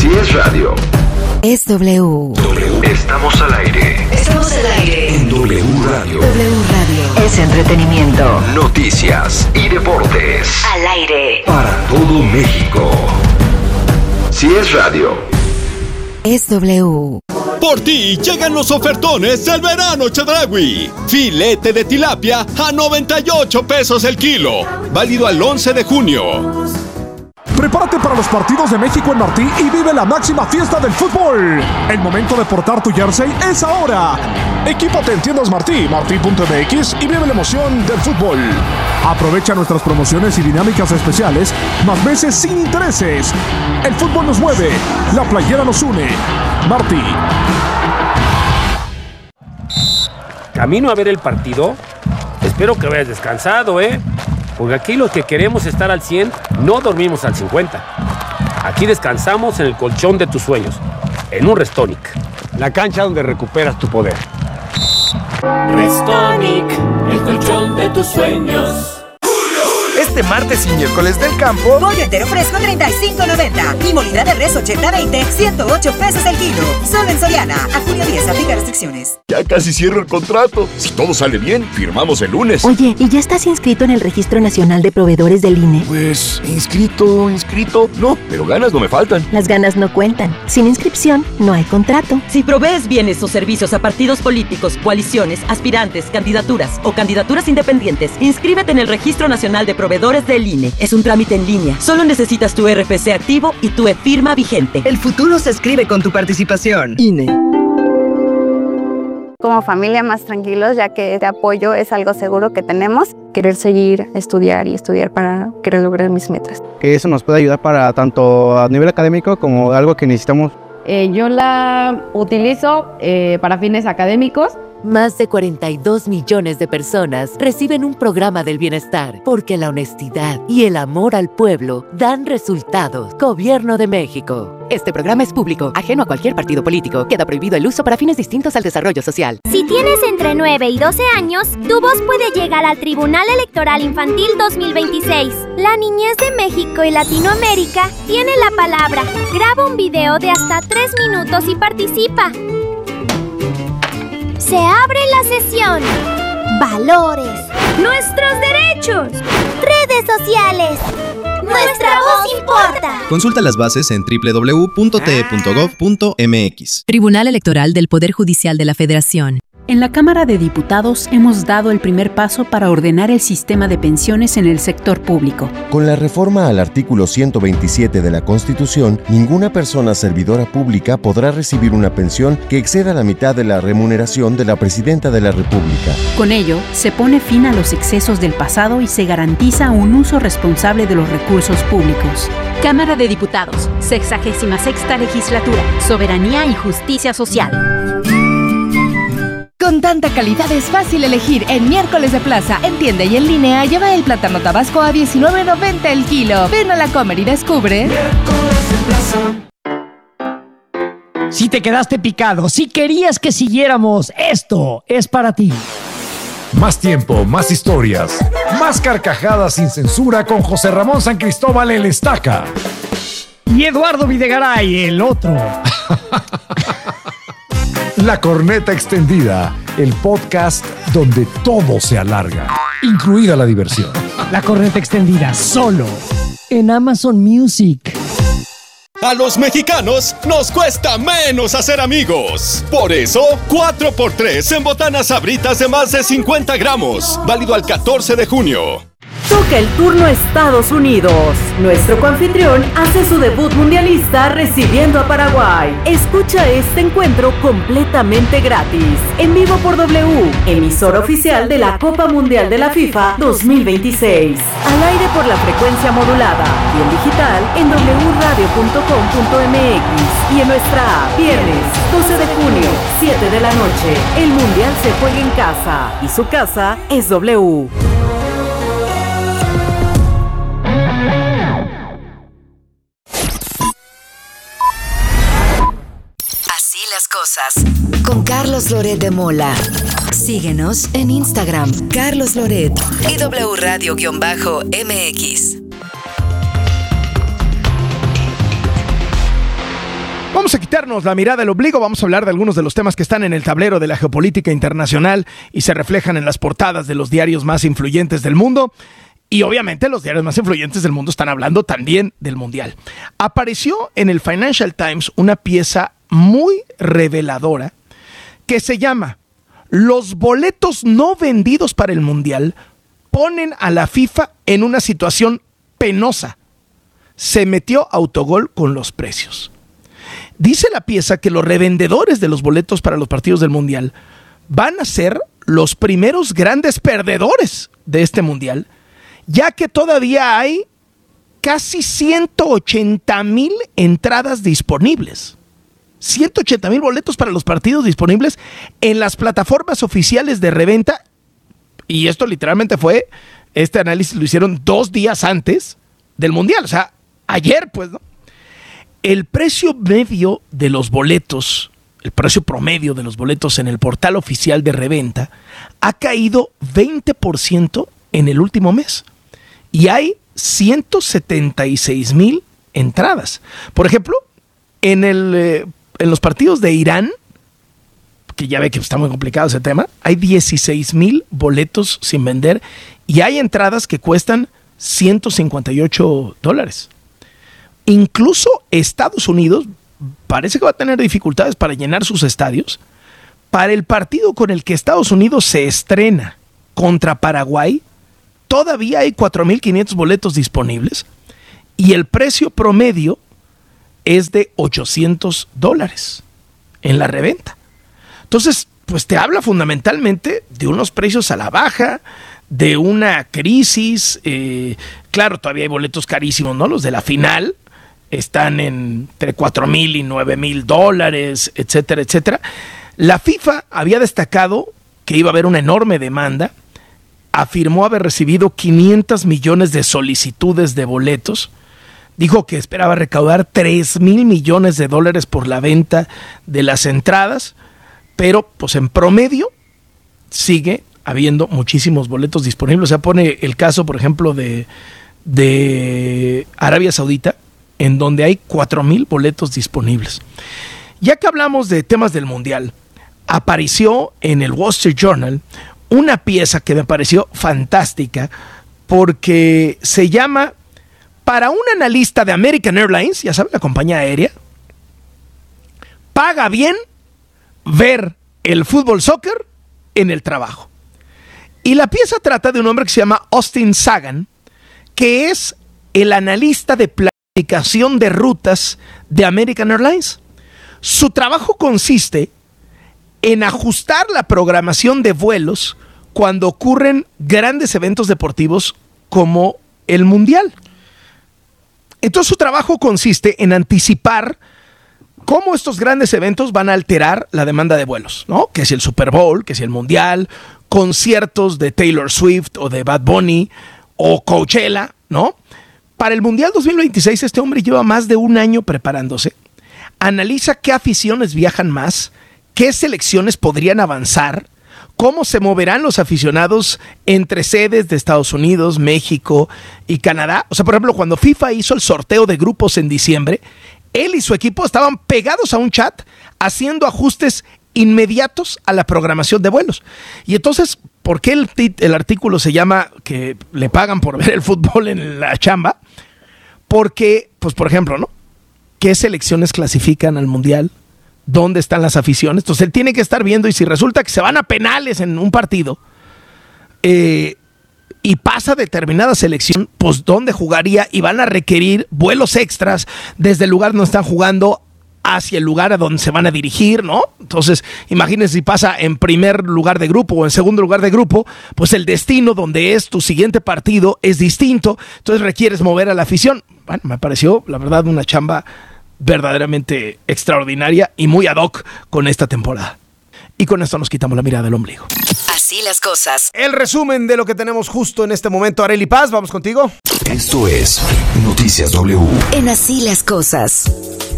Si es radio, es W. Estamos al aire. Estamos al aire. En W Radio. W Radio. Es entretenimiento. Noticias y deportes. Al aire. Para todo México. Si es radio, es W. Por ti llegan los ofertones del verano Chedraui. Filete de tilapia a 98 pesos el kilo. Válido al 11 de junio. Prepárate para los partidos de México en Martí y vive la máxima fiesta del fútbol. El momento de portar tu jersey es ahora. Equípate en tiendas Martí, martí.mx y vive la emoción del fútbol. Aprovecha nuestras promociones y dinámicas especiales, más meses sin intereses. El fútbol nos mueve, la playera nos une. Martí. ¿Camino a ver el partido? Espero que vayas descansado, porque aquí los que queremos estar al 100 no dormimos al 50. Aquí descansamos en el colchón de tus sueños, en un Restonic. La cancha donde recuperas tu poder. Restonic, el colchón de tus sueños. Este martes y miércoles del campo, pollo entero fresco $35.90 y molida de res 80-20, 108 pesos el kilo. Solo en Soriana. A junio 10 aplica restricciones. Ya casi cierro el contrato. Si todo sale bien, firmamos el lunes. Oye, ¿y ya estás inscrito en el Registro Nacional de Proveedores del INE? Pues, inscrito. No, pero ganas no me faltan. Las ganas no cuentan. Sin inscripción, no hay contrato. Si provees bienes o servicios a partidos políticos, coaliciones, aspirantes, candidaturas o candidaturas independientes, inscríbete en el Registro Nacional de Proveedores del INE. Es un trámite en línea. Solo necesitas tu RFC activo y tu e-firma vigente. El futuro se escribe con tu participación. INE. Como familia más tranquilos, ya que este apoyo es algo seguro que tenemos. Querer seguir, estudiar para querer lograr mis metas. Que eso nos puede ayudar para tanto a nivel académico como algo que necesitamos. Yo la utilizo para fines académicos. Más de 42 millones de personas reciben un programa del bienestar porque la honestidad y el amor al pueblo dan resultados. Gobierno de México. Este programa es público, ajeno a cualquier partido político. Queda prohibido el uso para fines distintos al desarrollo social. Si tienes entre 9 y 12 años, tu voz puede llegar al Tribunal Electoral Infantil 2026. La niñez de México y Latinoamérica tiene la palabra. Graba un video de hasta 3 minutos y participa. Se abre la sesión. Valores. Nuestros derechos. Redes sociales. Nuestra voz importa. Consulta las bases en www.te.gov.mx. Tribunal Electoral del Poder Judicial de la Federación. En la Cámara de Diputados hemos dado el primer paso para ordenar el sistema de pensiones en el sector público. Con la reforma al artículo 127 de la Constitución, ninguna persona servidora pública podrá recibir una pensión que exceda la mitad de la remuneración de la Presidenta de la República. Con ello, se pone fin a los excesos del pasado y se garantiza un uso responsable de los recursos públicos. Cámara de Diputados, 66ª Legislatura, Soberanía y Justicia Social. Con tanta calidad es fácil elegir. En Miércoles de Plaza, en tienda y en línea, lleva el plátano tabasco a $19.90 el kilo. Ven a la Comer y descubre. Miércoles de Plaza. Si te quedaste picado, si querías que siguiéramos, esto es para ti. Más tiempo, más historias, más carcajadas sin censura con José Ramón San Cristóbal el Estaca. Y Eduardo Videgaray, el otro. La Corneta Extendida, el podcast donde todo se alarga, incluida la diversión. La Corneta Extendida, solo en Amazon Music. A los mexicanos nos cuesta menos hacer amigos. Por eso, 4x3 en botanas Sabritas de más de 50 gramos. Válido al 14 de junio. Toca el turno Estados Unidos. Nuestro coanfitrión hace su debut mundialista recibiendo a Paraguay. Escucha este encuentro completamente gratis. En vivo por W, emisora oficial de la Copa Mundial de la FIFA 2026. Al aire por la frecuencia modulada y en digital en wradio.com.mx y en nuestra app. Viernes 12 de junio, 7 de la noche. El Mundial se juega en casa y su casa es W. Cosas con Carlos Loret de Mola. Síguenos en Instagram, Carlos Loret y W Radio-MX. Vamos a quitarnos la mirada del ombligo, vamos a hablar de algunos de los temas que están en el tablero de la geopolítica internacional y se reflejan en las portadas de los diarios más influyentes del mundo. Y obviamente los diarios más influyentes del mundo están hablando también del Mundial. Apareció en el Financial Times una pieza muy reveladora que se llama "Los boletos no vendidos para el Mundial ponen a la FIFA en una situación penosa. Se metió autogol con los precios". Dice la pieza que los revendedores de los boletos para los partidos del Mundial van a ser los primeros grandes perdedores de este Mundial, ya que todavía hay casi 180,000 entradas disponibles. 180,000 boletos para los partidos disponibles en las plataformas oficiales de reventa. Y esto literalmente este análisis lo hicieron 2 días antes del Mundial. O sea, ayer, pues, ¿no? El precio medio de los boletos, el precio promedio de los boletos en el portal oficial de reventa ha caído 20% en el último mes. Y hay 176,000 entradas. Por ejemplo, en los partidos de Irán, que ya ve que está muy complicado ese tema, hay 16,000 boletos sin vender y hay entradas que cuestan $158. Incluso Estados Unidos parece que va a tener dificultades para llenar sus estadios. Para el partido con el que Estados Unidos se estrena contra Paraguay, todavía hay 4,500 boletos disponibles y el precio promedio es de $800 en la reventa. Entonces, pues te habla fundamentalmente de unos precios a la baja, de una crisis. Claro, todavía hay boletos carísimos, ¿no? Los de la final están entre $4,000 y $9,000, etcétera, etcétera. La FIFA había destacado que iba a haber una enorme demanda. Afirmó haber recibido 500 millones de solicitudes de boletos. Dijo que esperaba recaudar $3,000 millones por la venta de las entradas, pero pues en promedio sigue habiendo muchísimos boletos disponibles. O sea, pone el caso, por ejemplo, de Arabia Saudita, en donde hay 4,000 boletos disponibles. Ya que hablamos de temas del Mundial, apareció en el Wall Street Journal una pieza que me pareció fantástica porque se llama "Para un analista de American Airlines", ya saben, la compañía aérea, "paga bien ver el fútbol soccer en el trabajo". Y la pieza trata de un hombre que se llama Austin Sagan, que es el analista de planificación de rutas de American Airlines. Su trabajo consiste en ajustar la programación de vuelos cuando ocurren grandes eventos deportivos como el Mundial. Entonces su trabajo consiste en anticipar cómo estos grandes eventos van a alterar la demanda de vuelos, ¿no? Que si el Super Bowl, que si el Mundial, conciertos de Taylor Swift o de Bad Bunny o Coachella, ¿no? Para el Mundial 2026 este hombre lleva más de un año preparándose. Analiza qué aficiones viajan más, qué selecciones podrían avanzar, cómo se moverán los aficionados entre sedes de Estados Unidos, México y Canadá. O sea, por ejemplo, cuando FIFA hizo el sorteo de grupos en diciembre, él y su equipo estaban pegados a un chat haciendo ajustes inmediatos a la programación de vuelos. Y entonces, ¿por qué el artículo se llama que le pagan por ver el fútbol en la chamba? Porque, pues por ejemplo, ¿no? ¿Qué selecciones clasifican al Mundial? ¿Dónde están las aficiones? Entonces él tiene que estar viendo, y si resulta que se van a penales en un partido y pasa determinada selección, pues ¿dónde jugaría? Y van a requerir vuelos extras desde el lugar donde están jugando hacia el lugar a donde se van a dirigir, ¿no? Entonces, imagínense si pasa en primer lugar de grupo o en segundo lugar de grupo, pues el destino donde es tu siguiente partido es distinto, entonces requieres mover a la afición. Bueno, me pareció, la verdad, una chamba verdaderamente extraordinaria y muy ad hoc con esta temporada. Y con esto nos quitamos la mirada del ombligo. Así las cosas. El resumen de lo que tenemos justo en este momento. Arely Paz, vamos contigo. Esto es Noticias W. En Así las cosas.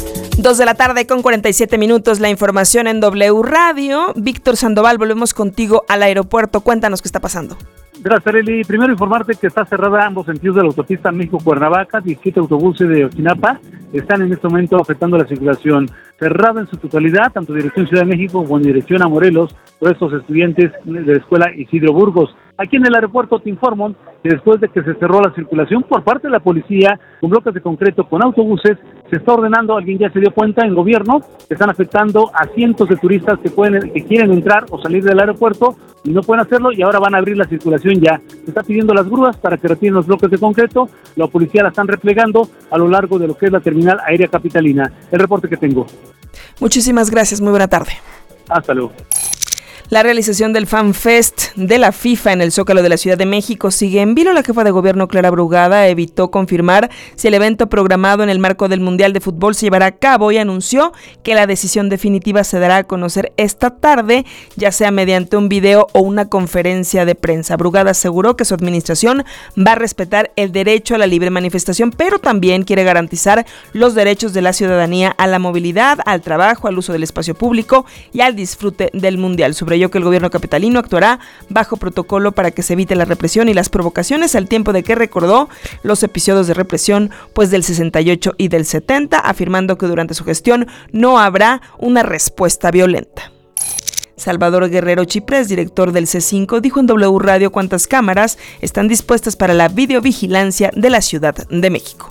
2:47 p.m, la información en W Radio. Víctor Sandoval, volvemos contigo al aeropuerto. Cuéntanos qué está pasando. Gracias, Arely. Primero informarte que está cerrada ambos sentidos de la autopista México-Cuernavaca. 17 autobuses de Ochinapa están en este momento afectando la circulación. Cerrada en su totalidad, tanto dirección Ciudad de México como en dirección a Morelos, por estos estudiantes de la escuela Isidro Burgos. Aquí en el aeropuerto te informo que después de que se cerró la circulación por parte de la policía, con bloques de concreto, con autobuses, se está ordenando, alguien ya se dio cuenta en gobierno, que están afectando a cientos de turistas que quieren entrar o salir del aeropuerto y no pueden hacerlo, y ahora van a abrir la circulación ya. Se está pidiendo las grúas para que retiren los bloques de concreto, la policía la están replegando a lo largo de lo que es la terminal aérea capitalina. El reporte que tengo. Muchísimas gracias, muy buena tarde. Hasta luego. La realización del Fan Fest de la FIFA en el Zócalo de la Ciudad de México sigue en vilo. La jefa de gobierno, Clara Brugada, evitó confirmar si el evento programado en el marco del Mundial de Fútbol se llevará a cabo y anunció que la decisión definitiva se dará a conocer esta tarde, ya sea mediante un video o una conferencia de prensa. Brugada aseguró que su administración va a respetar el derecho a la libre manifestación, pero también quiere garantizar los derechos de la ciudadanía a la movilidad, al trabajo, al uso del espacio público y al disfrute del Mundial. Subrayó que el gobierno capitalino actuará bajo protocolo para que se evite la represión y las provocaciones, al tiempo de que recordó los episodios de represión del 68 y del 70, afirmando que durante su gestión no habrá una respuesta violenta. Salvador Guerrero Chiprés, director del C5, dijo en W Radio cuántas cámaras están dispuestas para la videovigilancia de la Ciudad de México.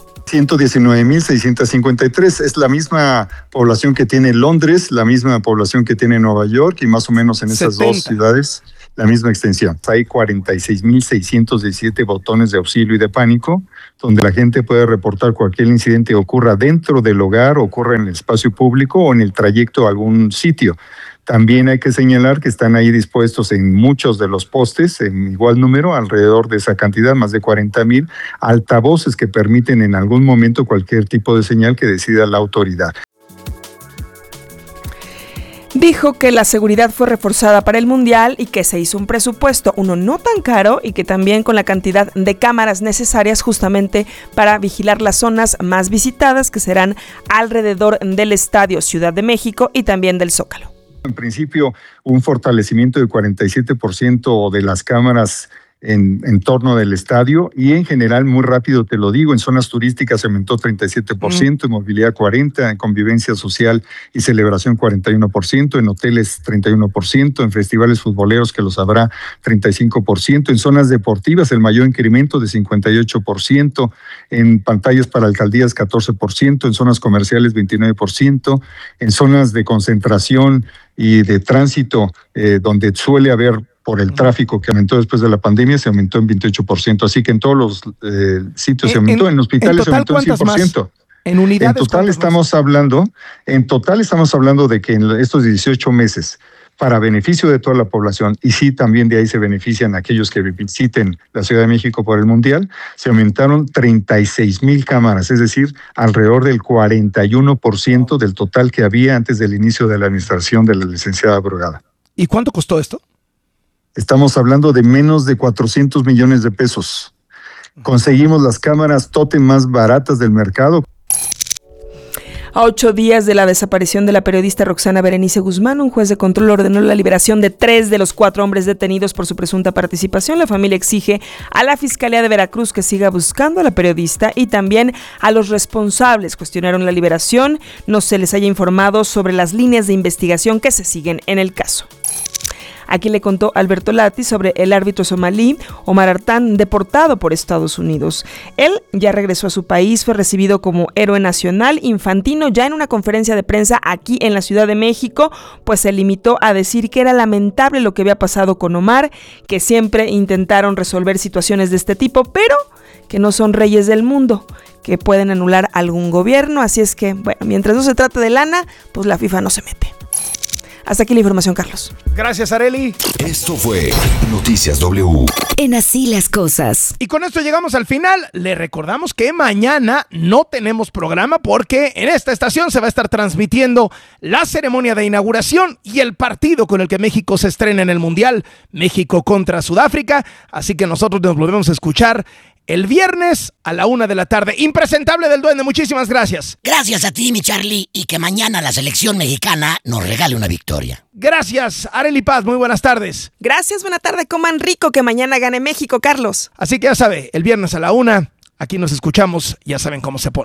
119.653, es la misma población que tiene Londres, la misma población que tiene Nueva York, y más o menos en esas 70. Dos ciudades la misma extensión. Hay 46.617 botones de auxilio y de pánico, donde la gente puede reportar cualquier incidente que ocurra dentro del hogar, ocurra en el espacio público o en el trayecto a algún sitio. También hay que señalar que están ahí dispuestos en muchos de los postes, en igual número, alrededor de esa cantidad, más de 40,000, altavoces que permiten en algún momento cualquier tipo de señal que decida la autoridad. Dijo que la seguridad fue reforzada para el Mundial y que se hizo un presupuesto, uno no tan caro, y que también con la cantidad de cámaras necesarias justamente para vigilar las zonas más visitadas, que serán alrededor del Estadio Ciudad de México y también del Zócalo. En principio, un fortalecimiento del 47% de las cámaras en torno del estadio, y en general, muy rápido te lo digo, en zonas turísticas se aumentó 37%, en movilidad 40%, en convivencia social y celebración 41%, en hoteles 31%, en festivales futboleros, que los habrá, 35%, en zonas deportivas el mayor incremento de 58%, en pantallas para alcaldías 14%, en zonas comerciales 29%, en zonas de concentración y de tránsito donde suele haber, por el tráfico que aumentó después de la pandemia, se aumentó en 28%. Así que en todos los sitios se aumentó, en hospitales se aumentó en 100%. ¿En unidades? En total estamos hablando de que en estos 18 meses, para beneficio de toda la población, y sí también de ahí se benefician aquellos que visiten la Ciudad de México por el Mundial, se aumentaron 36,000 cámaras, es decir, alrededor del 41% del total que había antes del inicio de la administración de la licenciada Brugada. ¿Y cuánto costó esto? Estamos hablando de menos de 400 millones de pesos. Conseguimos las cámaras tótem más baratas del mercado. A 8 días de la desaparición de la periodista Roxana Berenice Guzmán, un juez de control ordenó la liberación de 3 de los 4 hombres detenidos por su presunta participación. La familia exige a la Fiscalía de Veracruz que siga buscando a la periodista y también a los responsables. Cuestionaron la liberación, no se les haya informado sobre las líneas de investigación que se siguen en el caso. Aquí le contó Alberto Lati sobre el árbitro somalí Omar Artán, deportado por Estados Unidos. Él ya regresó a su país, fue recibido como héroe nacional. Infantino, ya en una conferencia de prensa aquí en la Ciudad de México, pues se limitó a decir que era lamentable lo que había pasado con Omar, que siempre intentaron resolver situaciones de este tipo, pero que no son reyes del mundo, que pueden anular algún gobierno. Así es que, bueno, mientras no se trate de lana, pues la FIFA no se mete. Hasta aquí la información, Carlos. Gracias, Arely. Esto fue Noticias W. En Así las Cosas. Y con esto llegamos al final. Le recordamos que mañana no tenemos programa porque en esta estación se va a estar transmitiendo la ceremonia de inauguración y el partido con el que México se estrena en el Mundial, México contra Sudáfrica. Así que nosotros nos volvemos a escuchar el viernes a la 1 de la tarde. Impresentable del Duende, muchísimas gracias. Gracias a ti, mi Charlie, y que mañana la selección mexicana nos regale una victoria. Gracias, Arely Paz, muy buenas tardes. Gracias, buena tarde, coman rico, que mañana gane México, Carlos. Así que ya sabe, el viernes a la 1, aquí nos escuchamos, ya saben cómo se pone.